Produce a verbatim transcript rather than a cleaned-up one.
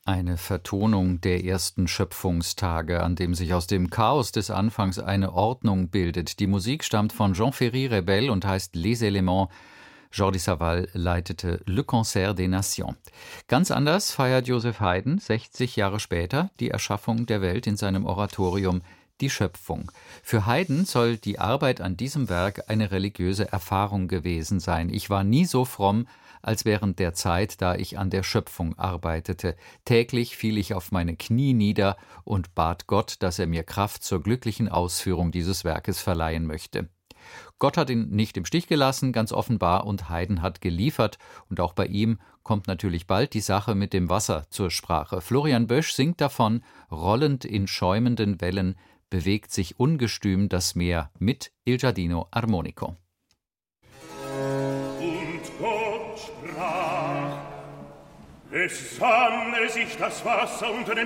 Eine Vertonung der ersten Schöpfungstage, an dem sich aus dem Chaos des Anfangs eine Ordnung bildet. Die Musik stammt von Jean-Ferry Rebel und heißt Les Éléments. Jordi Savall leitete Le Concert des Nations. Ganz anders feiert Joseph Haydn sechzig Jahre später die Erschaffung der Welt in seinem Oratorium Die Schöpfung. Für Haydn soll die Arbeit an diesem Werk eine religiöse Erfahrung gewesen sein. Ich war nie so fromm als während der Zeit, da ich an der Schöpfung arbeitete. Täglich fiel ich auf meine Knie nieder und bat Gott, dass er mir Kraft zur glücklichen Ausführung dieses Werkes verleihen möchte. Gott hat ihn nicht im Stich gelassen, ganz offenbar, und Haydn hat geliefert. Und auch bei ihm kommt natürlich bald die Sache mit dem Wasser zur Sprache. Florian Bösch singt davon: Rollend in schäumenden Wellen bewegt sich ungestüm das Meer mit Il Giardino Armonico. Es sammle sich das Wasser unter den